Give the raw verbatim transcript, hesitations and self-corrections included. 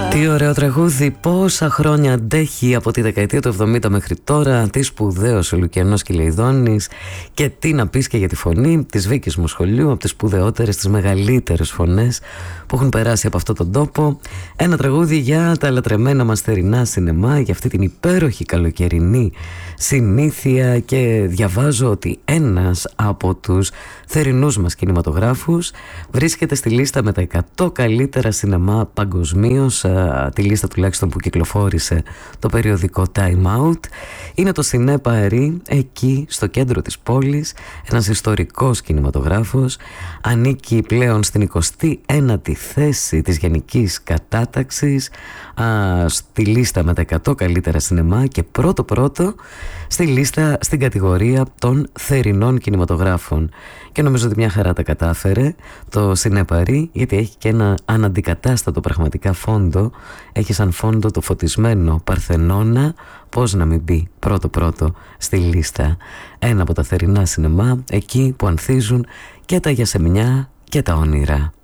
Τι ωραίο τραγούδι, πόσα χρόνια αντέχει από τη δεκαετία του εβδομήντα μέχρι τώρα, τι σπουδαίος ο Λουκιανός Κυλεϊδόνης, και τι να πεις και για τη φωνή της Βίκης Μοσχολιού, από τις σπουδαιότερες, τις μεγαλύτερες φωνές που έχουν περάσει από αυτόν τον τόπο. Ένα τραγούδι για τα λατρεμένα μας θερινά σινεμά, για αυτή την υπέροχη καλοκαιρινή συνήθεια, και διαβάζω ότι ένας από τους θερινούς μας κινηματογράφους βρίσκεται στη λίστα με τα εκατό καλύτερα σινεμά παγκοσμίως, τη λίστα τουλάχιστον που κυκλοφόρησε το περιοδικό Time Out. Είναι το Ciné Paris, εκεί στο κέντρο της πόλης, ένας ιστορικός κινηματογράφος, ανήκει πλέον στην εικοστή ένατη θέση της γενικής κατάταξης α, στη λίστα με τα εκατό καλύτερα σινεμά, και πρώτο πρώτο στη λίστα στην κατηγορία των θερινών κινηματογράφων. Και νομίζω ότι μια χαρά τα κατάφερε το Ciné Paris, γιατί έχει και ένα αναντικατάστατο πραγματικά φόντο. Έχει σαν φόντο το φωτισμένο Παρθενώνα. Πώς να μην μπει πρώτο πρώτο στη λίστα? Ένα από τα θερινά σινεμά, εκεί που ανθίζουν και τα γιασεμιά και τα όνειρα.